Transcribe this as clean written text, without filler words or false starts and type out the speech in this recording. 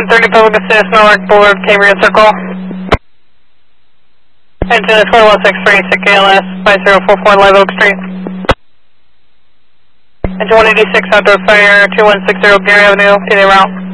1030 Public Assist, Norwalk Boulevard, Cambria Circle. Engine is 4163, SIC ALS, 5044 Live Oak Street. Engine 186, outdoor fire, 2160 Gary Avenue, either route.